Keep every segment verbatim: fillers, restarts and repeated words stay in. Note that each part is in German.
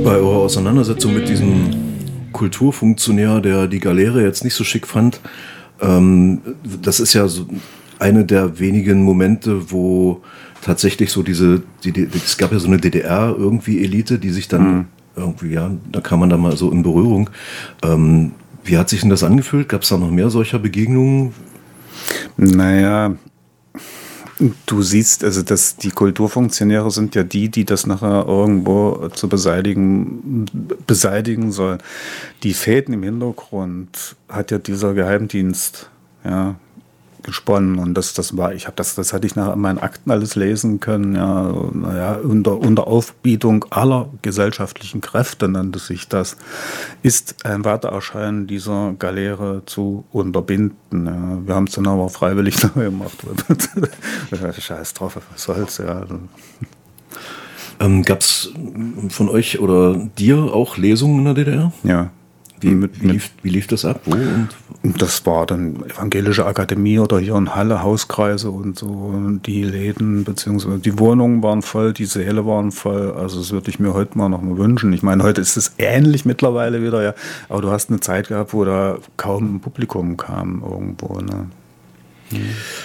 Bei eurer Auseinandersetzung mit diesem Kulturfunktionär, der die Galeere jetzt nicht so schick fand, ähm, das ist ja so eine der wenigen Momente, wo tatsächlich so diese, die, die, es gab ja so eine D D R irgendwie Elite, die sich dann mhm. irgendwie, ja, da kam man da mal so in Berührung. Ähm, wie hat sich denn das angefühlt? Gab es da noch mehr solcher Begegnungen? Naja, du siehst, also dass die Kulturfunktionäre sind ja die, die das nachher irgendwo zu beseitigen, beseitigen sollen. Die Fäden im Hintergrund hat ja dieser Geheimdienst, ja, gesponnen, und das, das war, ich habe das, das hatte ich nach meinen Akten alles lesen können, ja, naja, unter, unter Aufbietung aller gesellschaftlichen Kräfte nannte sich das, ist ein Weitererscheinen dieser Galeere zu unterbinden. Ja. Wir haben es dann aber freiwillig neu gemacht. Scheiß drauf, was soll's, ja. Ähm, Gab es von euch oder dir auch Lesungen in der D D R? Ja. Wie, mit, wie, lief, wie lief das ab? Wo und das war dann Evangelische Akademie oder hier in Halle, Hauskreise und so. Die Läden bzw. die Wohnungen waren voll, die Säle waren voll. Also das würde ich mir heute mal noch mal wünschen. Ich meine, heute ist es ähnlich mittlerweile wieder, ja. Aber du hast eine Zeit gehabt, wo da kaum ein Publikum kam irgendwo. Ne? Hm.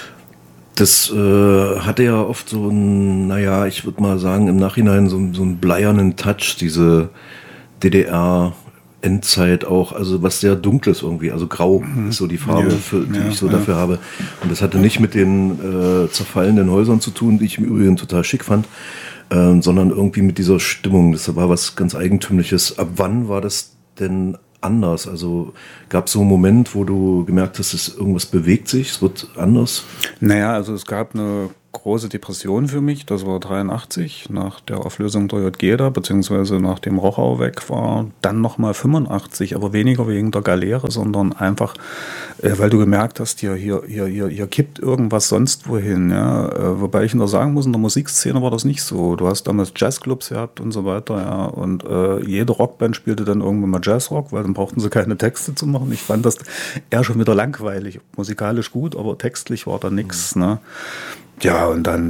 Das äh, hatte ja oft so einen, naja, ich würde mal sagen, im Nachhinein so, so einen bleiernen Touch, diese D D R- Endzeit auch, also was sehr Dunkles irgendwie, also grau mhm. ist so die Farbe, ja, für, die ja, ich so ja. dafür habe. Und das hatte nicht mit den äh, zerfallenden Häusern zu tun, die ich im Übrigen total schick fand, äh, sondern irgendwie mit dieser Stimmung. Das war was ganz Eigentümliches. Ab wann war das denn anders? Also gab es so einen Moment, wo du gemerkt hast, dass irgendwas bewegt sich, es wird anders? Naja, also es gab eine große Depression für mich, das war dreiundachtzig, nach der Auflösung der J G da, beziehungsweise nachdem Rochau weg war, dann nochmal fünfundachtzig, aber weniger wegen der Galeere, sondern einfach, äh, weil du gemerkt hast, hier, hier, hier, hier, hier kippt irgendwas sonst wohin, ja, äh, wobei ich nur sagen muss, in der Musikszene war das nicht so, du hast damals Jazzclubs gehabt und so weiter, ja, und äh, jede Rockband spielte dann irgendwann mal Jazzrock, weil dann brauchten sie keine Texte zu machen. Ich fand das eher schon wieder langweilig, musikalisch gut, aber textlich war da nichts, mhm. ne. Ja, und dann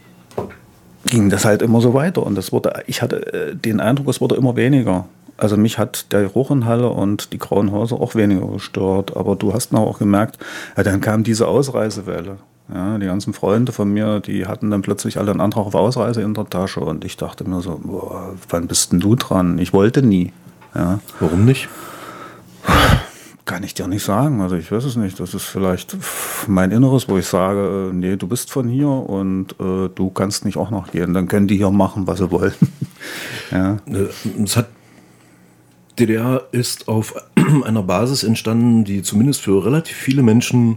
ging das halt immer so weiter. Und das wurde, ich hatte den Eindruck, es wurde immer weniger. Also mich hat der Geruch in Halle und die grauen Häuser auch weniger gestört. Aber du hast noch auch gemerkt, ja, dann kam diese Ausreisewelle. Ja, die ganzen Freunde von mir, die hatten dann plötzlich alle einen Antrag auf Ausreise in der Tasche. Und ich dachte mir so, boah, wann bist denn du dran? Ich wollte nie. Ja. Warum nicht? Kann ich dir nicht sagen, also ich weiß es nicht. Das ist vielleicht mein Inneres, wo ich sage, äh, nee, du bist von hier und äh, du kannst nicht auch noch gehen. Dann können die hier machen, was sie wollen. Ja. Es hat, D D R ist auf einer Basis entstanden, die zumindest für relativ viele Menschen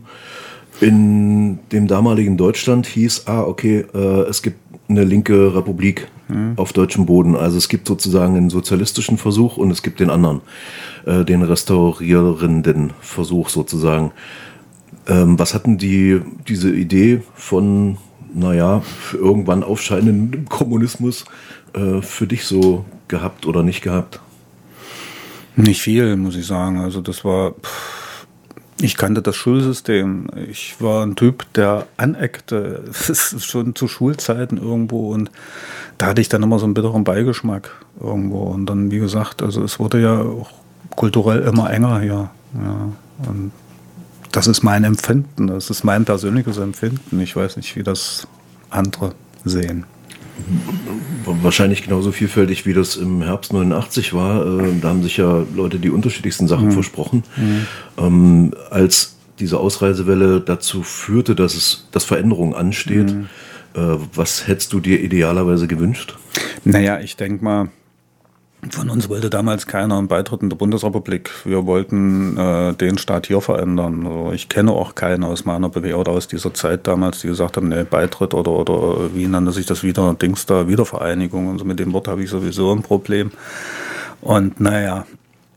in dem damaligen Deutschland hieß, ah, okay, äh, es gibt eine linke Republik mhm. auf deutschem Boden. Also es gibt sozusagen einen sozialistischen Versuch und es gibt den anderen, äh, den restaurierenden Versuch sozusagen. Ähm, was hatten die, diese Idee von, naja, irgendwann aufscheinenden Kommunismus äh, für dich so gehabt oder nicht gehabt? Nicht viel, muss ich sagen. Also das war... Pff. Ich kannte das Schulsystem. Ich war ein Typ, der aneckte. Das ist schon zu Schulzeiten irgendwo. Und da hatte ich dann immer so einen bitteren Beigeschmack irgendwo. Und dann, wie gesagt, also es wurde ja auch kulturell immer enger hier. Ja. Und das ist mein Empfinden. Das ist mein persönliches Empfinden. Ich weiß nicht, wie das andere sehen. Wahrscheinlich genauso vielfältig, wie das im Herbst neunundachtzig war. Da haben sich ja Leute die unterschiedlichsten Sachen mhm. versprochen. Mhm. Ähm, als diese Ausreisewelle dazu führte, dass es, dass Veränderung ansteht, mhm. äh, was hättest du dir idealerweise gewünscht? Naja, ich denke mal, von uns wollte damals keiner einen Beitritt in der Bundesrepublik. Wir wollten äh, den Staat hier verändern. Also ich kenne auch keinen aus meiner Bewegung oder aus dieser Zeit damals, die gesagt haben, nee, Beitritt oder, oder wie nannte sich das wieder, Dings da, Wiedervereinigung. Und so mit dem Wort habe ich sowieso ein Problem. Und naja.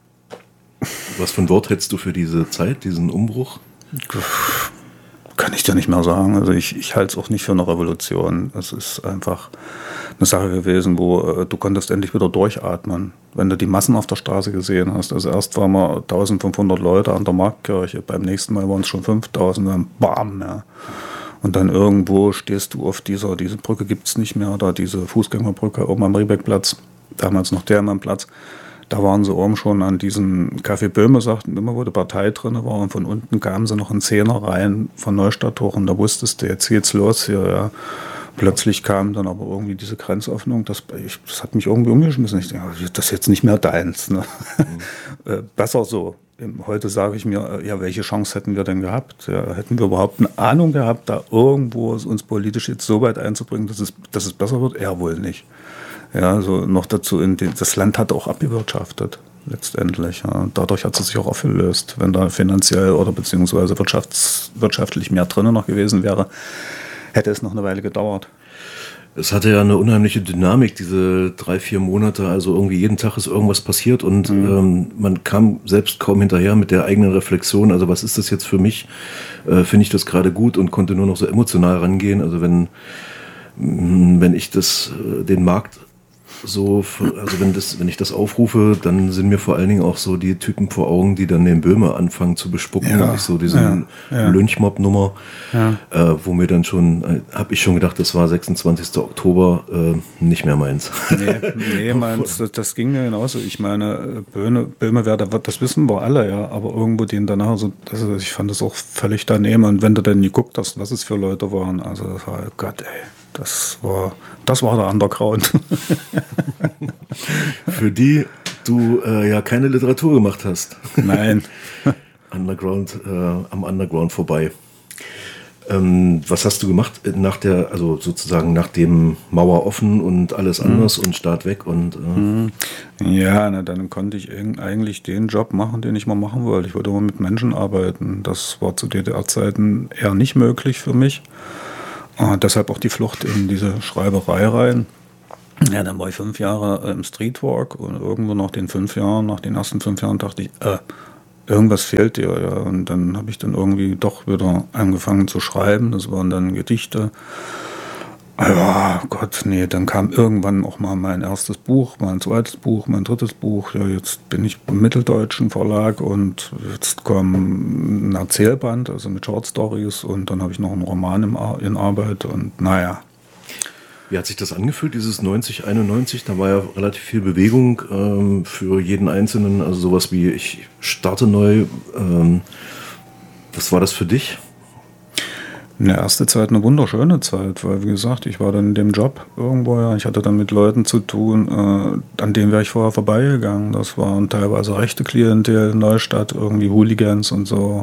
Was für ein Wort hättest du für diese Zeit, diesen Umbruch? Kann ich dir nicht mehr sagen. Also ich, ich halte es auch nicht für eine Revolution. Es ist einfach eine Sache gewesen, wo äh, du konntest endlich wieder durchatmen. Wenn du die Massen auf der Straße gesehen hast. Also erst waren wir eintausendfünfhundert Leute an der Marktkirche, beim nächsten Mal waren es schon fünftausend, dann bam, ja. Und dann irgendwo stehst du auf dieser, diese Brücke gibt es nicht mehr, da diese Fußgängerbrücke oben am Riebeckplatz. damals noch der am Platz, da waren sie oben schon an diesen Café Böhme, sagten immer, wo die Partei drin war. Und von unten kamen sie noch in Zehner rein von Neustadt hoch. Und da wusstest du, jetzt geht's los hier. Ja. Plötzlich kam dann aber irgendwie diese Grenzöffnung. Das, ich, das hat mich irgendwie umgeschmissen. Ich denke, das ist jetzt nicht mehr deins. Ne? Mhm. äh, besser so. Heute sage ich mir, ja, welche Chance hätten wir denn gehabt? Ja, hätten wir überhaupt eine Ahnung gehabt, da irgendwo uns politisch jetzt so weit einzubringen, dass es, dass es besser wird? Ja, wohl nicht. Ja, also noch dazu, in den, das Land hat auch abgewirtschaftet, letztendlich. Ja. Dadurch hat es sich auch aufgelöst. Wenn da finanziell oder beziehungsweise wirtschafts-, wirtschaftlich mehr drin noch gewesen wäre, hätte es noch eine Weile gedauert. Es hatte ja eine unheimliche Dynamik, diese drei, vier Monate. Also irgendwie jeden Tag ist irgendwas passiert und mhm. ähm, man kam selbst kaum hinterher mit der eigenen Reflexion. Also was ist das jetzt für mich? Äh, finde ich das gerade gut und konnte nur noch so emotional rangehen. Also wenn, wenn ich das, den Markt so, also wenn das, wenn ich das aufrufe, dann sind mir vor allen Dingen auch so die Typen vor Augen, die dann den Böhme anfangen zu bespucken, ja, ich so diese ja, ja. Lynchmob-Nummer, ja. äh, wo mir dann schon, äh, habe ich schon gedacht, das war sechsundzwanzigster Oktober, äh, nicht mehr meins. Nee, nee meins, das, das ging mir genauso. Ich meine, Böhme, Böhme wer da wird, das wissen wir alle, ja, aber irgendwo den danach, so, das, ich fand das auch völlig daneben. Und wenn du dann geguckt hast, was es für Leute waren, also das war, Gott, ey. Das war, das war der Underground. Für die du äh, ja keine Literatur gemacht hast. Nein. Underground, äh, am Underground vorbei. Ähm, was hast du gemacht nach der, also sozusagen nach dem Mauer offen und alles anders mhm. und Start weg und äh ja, na, dann konnte ich eigentlich den Job machen, den ich mal machen wollte. Ich wollte immer mit Menschen arbeiten. Das war zu D D R-Zeiten eher nicht möglich für mich. Ah, deshalb auch die Flucht in diese Schreiberei rein. Ja, dann war ich fünf Jahre im Streetwalk und irgendwo nach den fünf Jahren, nach den ersten fünf Jahren dachte ich, äh, irgendwas fehlt dir. Ja. Und dann habe ich dann irgendwie doch wieder angefangen zu schreiben. Das waren dann Gedichte. Ja, Gott, nee, dann kam irgendwann auch mal mein erstes Buch, mein zweites Buch, mein drittes Buch. Ja, jetzt bin ich beim Mitteldeutschen Verlag und jetzt kommt ein Erzählband, also mit Short Stories und dann habe ich noch einen Roman im Ar- in Arbeit und naja. Wie hat sich das angefühlt, dieses neunzig, einundneunzig? Da war ja relativ viel Bewegung ähm, für jeden Einzelnen, also sowas wie ich starte neu. Ähm, was war das für dich? In der ersten Zeit eine wunderschöne Zeit, weil wie gesagt, ich war dann in dem Job irgendwo, ja, ich hatte dann mit Leuten zu tun, äh, an denen wäre ich vorher vorbeigegangen. Das waren teilweise rechte Klientel, Neustadt, irgendwie Hooligans und so.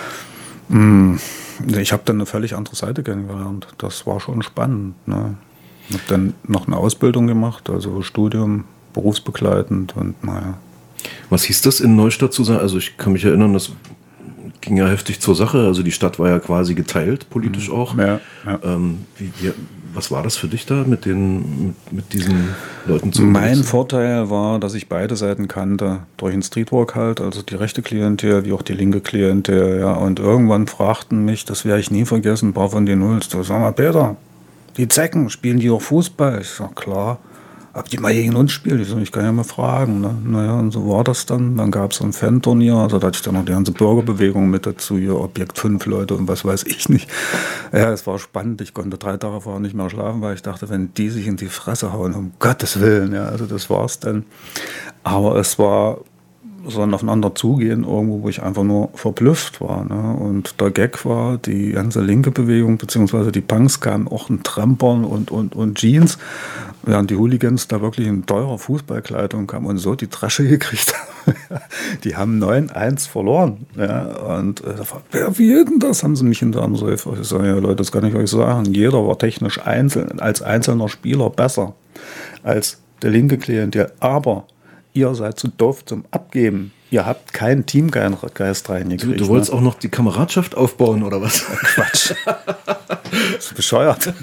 Mm, ich habe dann eine völlig andere Seite kennengelernt. Das war schon spannend. Ne? Ich habe dann noch eine Ausbildung gemacht, also Studium, berufsbegleitend und naja. Was hieß das in Neustadt zu sein? Also ich kann mich erinnern, das ging ja heftig zur Sache. Also die Stadt war ja quasi geteilt, politisch auch. Ja, ja. Ähm, wie, wie, was war das für dich da, mit, den, mit, mit diesen Leuten zu Mein Vorteil war, dass ich beide Seiten kannte. Durch den Streetwalk halt, also die rechte Klientel wie auch die linke Klientel. Ja. Und irgendwann fragten mich, das werde ich nie vergessen, ein paar von den Nulls, sag mal, Peter, die Zecken, spielen die auch Fußball? Ich sag, klar. Habt ihr mal gegen uns gespielt? Ich, so, ich kann ja mal fragen. Ne? Naja, und so war das dann. Dann gab es ein Fan-Turnier, also da hatte ich dann noch die ganze Bürgerbewegung mit dazu, hier Objekt fünf Leute und was weiß ich nicht. Ja, es war spannend. Ich konnte drei Tage vorher nicht mehr schlafen, weil ich dachte, wenn die sich in die Fresse hauen, um Gottes Willen, ja, also das war's dann. Aber es war so ein Aufeinander zugehen, irgendwo, wo ich einfach nur verblüfft war. Ne? Und der Gag war, die ganze linke Bewegung, beziehungsweise die Punks kamen auch in Trampern und, und, und Jeans, während die Hooligans da wirklich in teurer Fußballkleidung kamen und so die Dresche gekriegt haben. Die haben neun eins verloren. Ja? Und äh, da war, wie geht denn das? Haben sie mich hinterher so gefragt. Ich sage, ja Leute, das kann ich euch sagen. Jeder war technisch einzeln, als einzelner Spieler besser als der linke Klientel. Aber ihr seid zu doof zum Abgeben. Ihr habt keinen Teamgeist reingekriegt. Du, du wolltest ne? auch noch die Kameradschaft aufbauen, oder was? Quatsch. Das ist bescheuert.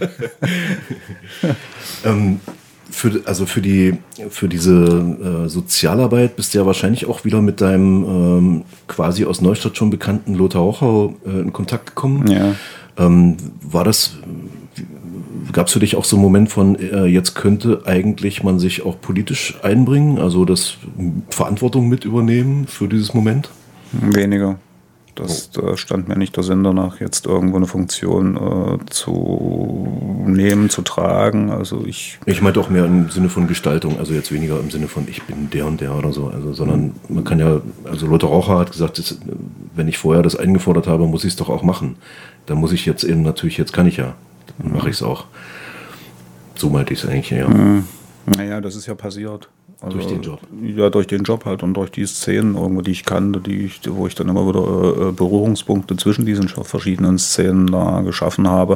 ähm, für, also für, die, für diese äh, Sozialarbeit bist du ja wahrscheinlich auch wieder mit deinem ähm, quasi aus Neustadt schon bekannten Lothar Hochau äh, in Kontakt gekommen. Ja. Ähm, war das... Gab es für dich auch so einen Moment von, äh, jetzt könnte eigentlich man sich auch politisch einbringen, also das Verantwortung mit übernehmen für dieses Moment? Weniger. Das, da stand mir nicht der Sinn danach, jetzt irgendwo eine Funktion äh, zu nehmen, zu tragen. Also ich. Ich meinte auch mehr im Sinne von Gestaltung, also jetzt weniger im Sinne von ich bin der und der oder so, also sondern man kann ja, also Lothar Raucher hat gesagt, das, wenn ich vorher das eingefordert habe, muss ich es doch auch machen. Dann muss ich jetzt eben natürlich, jetzt kann ich ja, dann mache ich es auch. So meinte ich es eigentlich, ja. Mhm. Naja, das ist ja passiert. Also, durch den Job? Ja, durch den Job halt und durch die Szenen, irgendwo, die ich kannte, die ich, wo ich dann immer wieder äh, Berührungspunkte zwischen diesen verschiedenen Szenen da geschaffen habe.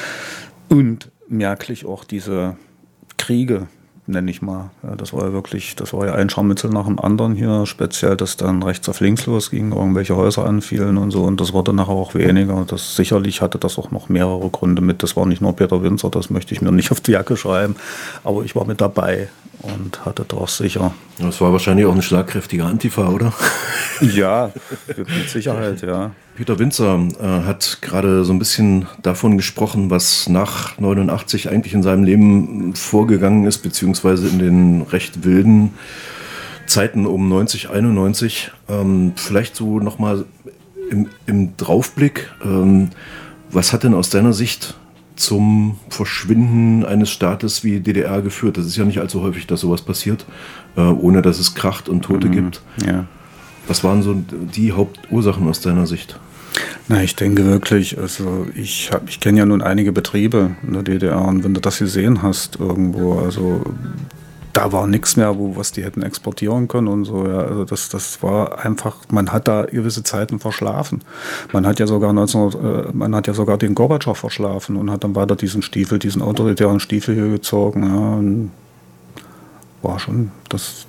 Und merklich auch diese Kriege, nenne ich mal. Ja, das war ja wirklich, das war ja ein Scharmützel nach dem anderen hier, speziell, dass dann rechts auf links losging, irgendwelche Häuser anfielen und so, und das wurde nachher auch weniger. Das sicherlich hatte das auch noch mehrere Gründe mit. Das war nicht nur Peter Winzer, das möchte ich mir nicht auf die Jacke schreiben, aber ich war mit dabei und hatte das sicher. Das war wahrscheinlich auch eine schlagkräftige Antifa, oder? Ja, mit Sicherheit, ja. Peter Winzer äh, hat gerade so ein bisschen davon gesprochen, was nach neunundachtzig eigentlich in seinem Leben vorgegangen ist, beziehungsweise in den recht wilden Zeiten um neunzig, einundneunzig. Ähm, vielleicht so nochmal im, im Draufblick, ähm, was hat denn aus deiner Sicht zum Verschwinden eines Staates wie D D R geführt? Das ist ja nicht allzu häufig, dass sowas passiert, äh, ohne dass es kracht und Tote mhm, gibt. Ja. Was waren so die Hauptursachen aus deiner Sicht? Na, ich denke wirklich, also ich hab, ich kenne ja nun einige Betriebe in der D D R, und wenn du das gesehen hast irgendwo, also da war nichts mehr, wo was die hätten exportieren können und so. Ja. Also das, das war einfach, man hat da gewisse Zeiten verschlafen. Man hat ja sogar neunzehn, äh, man hat ja sogar den Gorbatschow verschlafen und hat dann weiter diesen Stiefel, diesen autoritären Stiefel hier gezogen. Ja, und war schon das.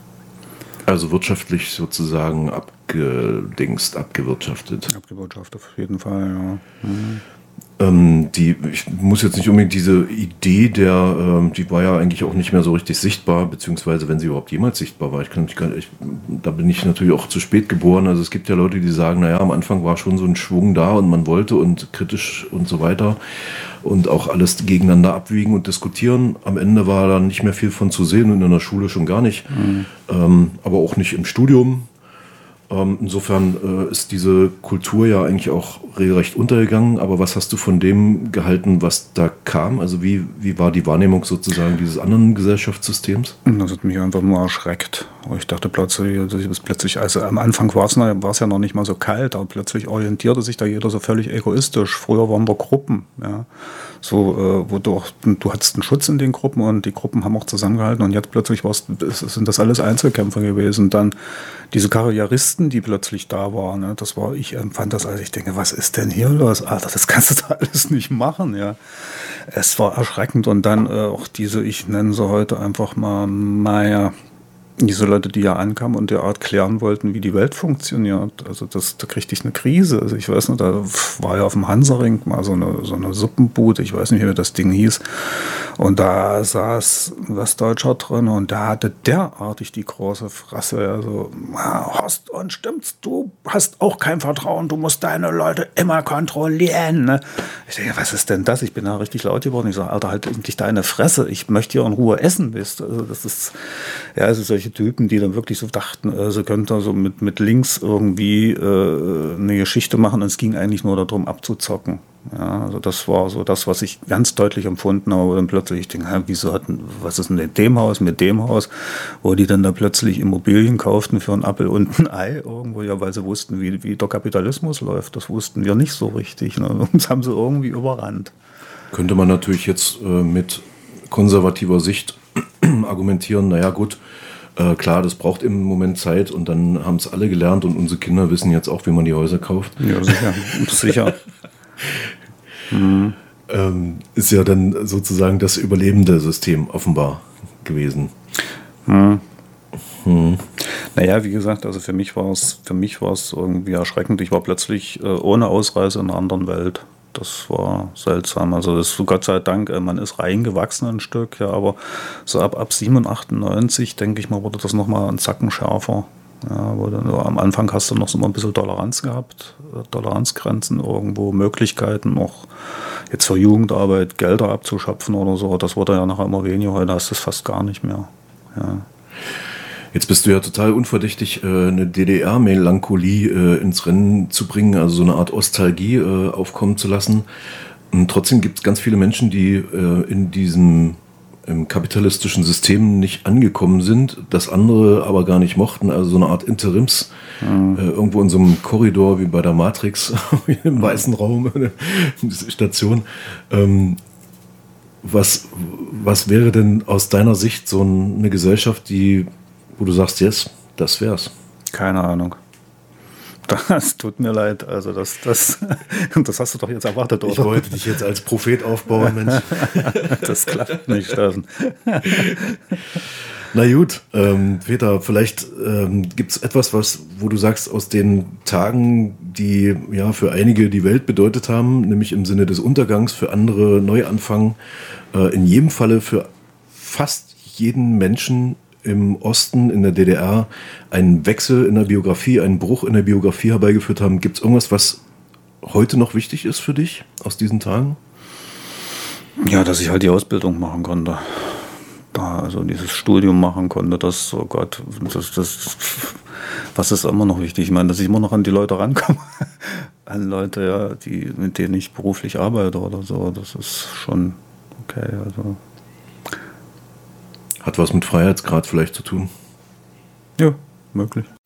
Also wirtschaftlich sozusagen abgedingst, abgewirtschaftet. Abgewirtschaftet auf jeden Fall, ja. Mhm. Ähm, die, ich muss jetzt nicht unbedingt diese Idee der, ähm, die war ja eigentlich auch nicht mehr so richtig sichtbar, beziehungsweise wenn sie überhaupt jemals sichtbar war. Ich kann, ich kann, ich, da bin ich natürlich auch zu spät geboren. Also es gibt ja Leute, die sagen, naja, am Anfang war schon so ein Schwung da und man wollte und kritisch und so weiter und auch alles gegeneinander abwiegen und diskutieren. Am Ende war da nicht mehr viel von zu sehen und in der Schule schon gar nicht, mhm. ähm, aber auch nicht im Studium. Ähm, insofern äh, ist diese Kultur ja eigentlich auch regelrecht untergegangen. Aber was hast du von dem gehalten, was da kam? Also wie, wie war die Wahrnehmung sozusagen dieses anderen Gesellschaftssystems? Das hat mich einfach nur erschreckt. Ich dachte plötzlich, plötzlich also am Anfang war es, war es ja noch nicht mal so kalt, aber plötzlich orientierte sich da jeder so völlig egoistisch. Früher waren da Gruppen, ja. So, äh, wo du, auch, du hattest einen Schutz in den Gruppen und die Gruppen haben auch zusammengehalten, und jetzt plötzlich war's, sind das alles Einzelkämpfer gewesen. Dann diese Karrieristen, die plötzlich da waren, ne, das war, ich empfand das, als ich denke, was ist denn hier los? Alter, das kannst du da alles nicht machen, ja. Es war erschreckend, und dann äh, auch diese, ich nenne sie heute einfach mal, naja, diese Leute, die ja ankamen und der Art klären wollten, wie die Welt funktioniert. Also das, da kriegte ich eine Krise. Also ich weiß nicht, da war ja auf dem Hansaring mal so eine, so eine Suppenbude, ich weiß nicht, wie das Ding hieß. Und da saß ein Westdeutscher drin, und der hatte derartig die große Fresse. Also, Horst, und stimmt's, du hast auch kein Vertrauen, du musst deine Leute immer kontrollieren. Ne? Ich denke, was ist denn das? Ich bin da richtig laut geworden. Ich sage, Alter, halt endlich deine Fresse. Ich möchte hier in Ruhe essen, wisst. Also das ist, ja, also solche Typen, die dann wirklich so dachten, äh, sie könnten so mit, mit links irgendwie äh, eine Geschichte machen, und es ging eigentlich nur darum, abzuzocken. Ja, also das war so das, was ich ganz deutlich empfunden habe. Und dann plötzlich, ich denke, hä, wieso hatten, was ist denn mit dem Haus, mit dem Haus, wo die dann da plötzlich Immobilien kauften für einen Appel und ein Ei irgendwo, ja, weil sie wussten, wie, wie der Kapitalismus läuft. Das wussten wir nicht so richtig. Ne? Uns haben sie irgendwie überrannt. Könnte man natürlich jetzt äh, mit konservativer Sicht argumentieren, naja gut, Äh, klar, das braucht im Moment Zeit, und dann haben es alle gelernt, und unsere Kinder wissen jetzt auch, wie man die Häuser kauft. Ja, sicher. sicher. Mhm. Ähm, ist ja dann sozusagen das überlebende System offenbar gewesen. Mhm. Mhm. Naja, wie gesagt, also für mich war es für mich war es irgendwie erschreckend. Ich war plötzlich äh, ohne Ausreise in einer anderen Welt. Das war seltsam. Also das ist so, Gott sei Dank, man ist reingewachsen ein Stück, ja, aber so ab, ab siebenundachtzig, achtundneunzig, denke ich mal, wurde das nochmal ein Zacken schärfer. Ja, wo dann, am Anfang hast du noch so mal ein bisschen Toleranz gehabt, Toleranzgrenzen irgendwo, Möglichkeiten noch jetzt für Jugendarbeit Gelder abzuschöpfen oder so. Das wurde ja nachher immer weniger, heute hast du es fast gar nicht mehr. Ja. Jetzt bist du ja total unverdächtig, äh, eine D D R-Melancholie äh, ins Rennen zu bringen, also so eine Art Ostalgie äh, aufkommen zu lassen. Und trotzdem gibt es ganz viele Menschen, die äh, in diesem im kapitalistischen System nicht angekommen sind, das andere aber gar nicht mochten, also so eine Art Interims, mhm. äh, irgendwo in so einem Korridor wie bei der Matrix, im mhm. weißen Raum, diese Station. Ähm, was, was wäre denn aus deiner Sicht so eine Gesellschaft, die, wo du sagst, yes, das wär's? Keine Ahnung. Das tut mir leid, also das, das, das hast du doch jetzt erwartet, oder? Ich wollte dich jetzt als Prophet aufbauen, Mensch. Das klappt nicht, Steffen. Na gut, ähm, Peter, vielleicht ähm, gibt es etwas, was, wo du sagst, aus den Tagen, die ja für einige die Welt bedeutet haben, nämlich im Sinne des Untergangs, für andere Neuanfang, äh, in jedem Falle für fast jeden Menschen im Osten, in der D D R, einen Wechsel in der Biografie, einen Bruch in der Biografie herbeigeführt haben. Gibt es irgendwas, was heute noch wichtig ist für dich aus diesen Tagen? Ja, dass ich halt die Ausbildung machen konnte. Da also dieses Studium machen konnte, das, oh Gott, das, das, was ist immer noch wichtig? Ich meine, dass ich immer noch an die Leute rankomme. An Leute, ja, die, mit denen ich beruflich arbeite oder so. Das ist schon okay. Also. Hat was mit Freiheitsgrad vielleicht zu tun? Ja, möglich.